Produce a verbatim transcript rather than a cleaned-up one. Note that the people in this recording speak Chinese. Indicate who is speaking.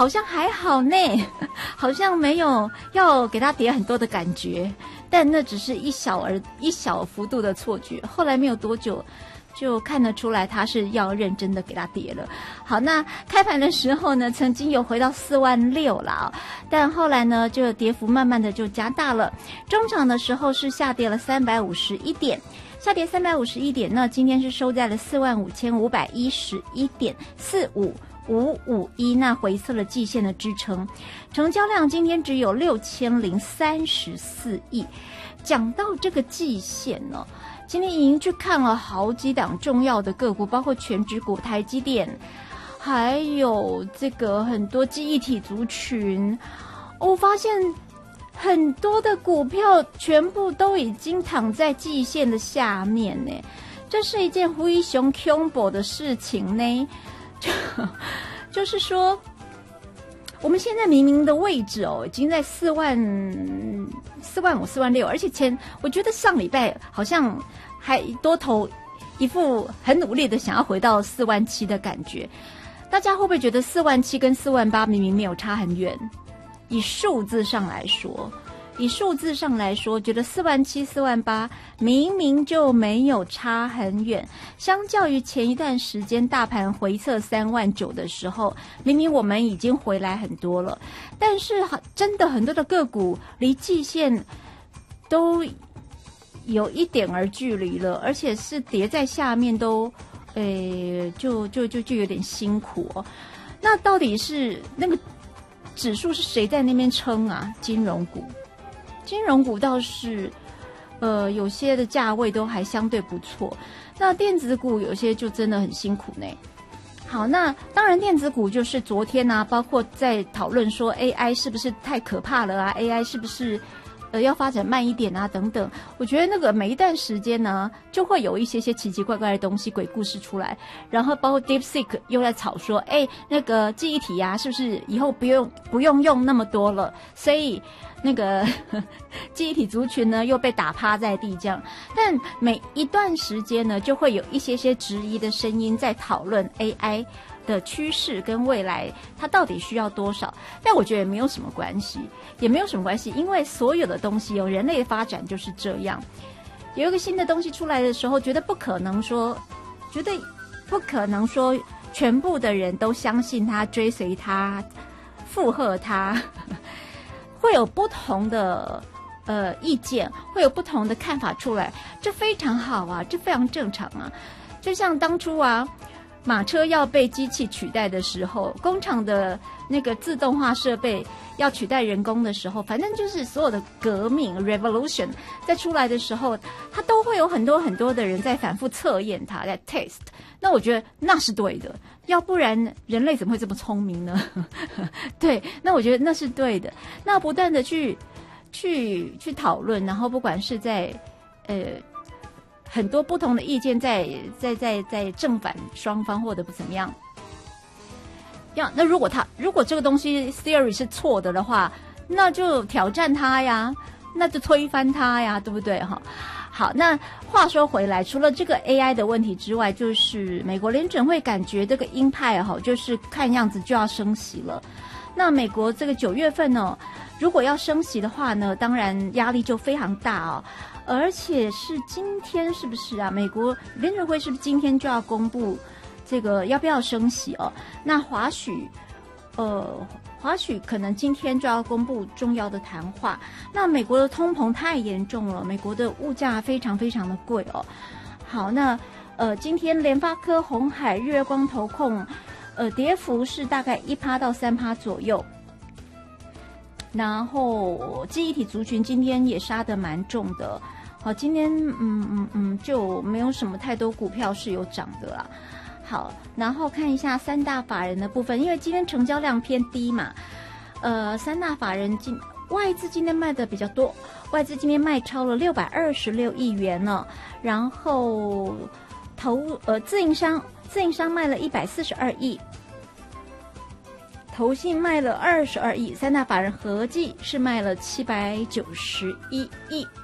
Speaker 1: 好像还好呢，好像没有要给它跌很多的感觉，但那只是一小而一小幅度的错觉。后来没有多久，就看得出来它是要认真的给它跌了。好，那开盘的时候呢，曾经有回到四万六了，但后来呢，就跌幅慢慢的就加大了。中场的时候是下跌了三百五十一点。下跌三百五十一点，那今天是收在了四万五千五百一十一点四五五五一，那回测了季线的支撑，成交量今天只有六千零三十四亿。讲到这个季线呢，今天已经去看了好几档重要的个股，包括全指股、台积电，还有这个很多记忆体族群，我发现很多的股票全部都已经躺在季线的下面呢，这是一件非常恐怖的事情呢。就就是说，我们现在明明的位置哦，已经在四万、四万五、四万六，而且前我觉得上礼拜好像还多头一副很努力的想要回到四万七的感觉。大家会不会觉得四万七跟四万八明明没有差很远？以数字上来说，以数字上来说，觉得四万七、四万八明明就没有差很远。相较于前一段时间大盘回测三万九的时候，明明我们已经回来很多了，但是真的很多的个股离季线都有一点儿距离了，而且是跌在下面都，呃，就就就就有点辛苦哦。那到底是那个指数是谁在那边撑啊？金融股，金融股倒是，呃，有些的价位都还相对不错。那电子股有些就真的很辛苦呢。好，那当然电子股就是昨天啊，包括在讨论说 A I 是不是太可怕了啊 ？A I 是不是呃要发展慢一点啊？等等。我觉得那个每一段时间呢，就会有一些些奇奇怪怪的东西、鬼故事出来。然后包括 DeepSeek 又在吵说，哎，那个记忆体啊，是不是以后不用不用用那么多了？所以那个记忆体族群呢又被打趴在地这样。但每一段时间呢，就会有一些些质疑的声音在讨论 A I 的趋势跟未来它到底需要多少。但我觉得也没有什么关系，也没有什么关系，因为所有的东西有人类的发展就是这样。有一个新的东西出来的时候，觉得不可能说，觉得不可能说全部的人都相信它、追随它、附和它。会有不同的呃意见，会有不同的看法出来，这非常好啊，这非常正常啊。就像当初啊，马车要被机器取代的时候，工厂的那个自动化设备要取代人工的时候，反正就是所有的革命 revolution 在出来的时候，它都会有很多很多的人在反复测验它，在 test。那我觉得那是对的，要不然人类怎么会这么聪明呢？对，那我觉得那是对的。那不断的去去去讨论，然后不管是在呃很多不同的意见在在在在正反双方或者不怎么样。要那如果他如果这个东西 theory 是错的的话，那就挑战它呀，那就推翻它呀，对不对哈？好，那话说回来，除了这个 A I 的问题之外，就是美国联准会感觉这个鹰派哈，就是看样子就要升息了。那美国这个九月份呢，如果要升息的话呢，当然压力就非常大哦。而且是今天是不是啊？美国联准会是不是今天就要公布这个要不要升息哦？那华许，呃。华许可能今天就要公布重要的谈话。那美国的通膨太严重了，美国的物价非常非常的贵哦。好，那呃，今天联发科、鸿海、日月光、投控，呃，跌幅是大概一趴到三趴左右。然后记忆体族群今天也杀得蛮重的。好，今天嗯嗯嗯就没有什么太多股票是有涨的啦。好，然后看一下三大法人的部分，因为今天成交量偏低嘛，呃，三大法人今外资今天卖的比较多，外资今天卖超了六百二十六亿元呢，然后投呃自营商自营商卖了一百四十二亿，投信卖了二十二亿，三大法人合计是卖了七百九十一亿。